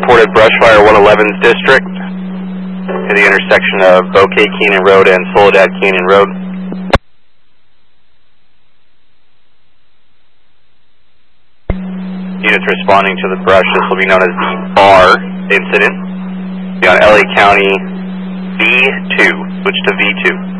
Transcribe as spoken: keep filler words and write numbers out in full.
reported brush fire one eleven's district to the intersection of Bouquet Keenan Road and Soledad Keenan Road. Units responding to the brush. This will be known as the BAR incident. Be on L A County V two. Switch to V two.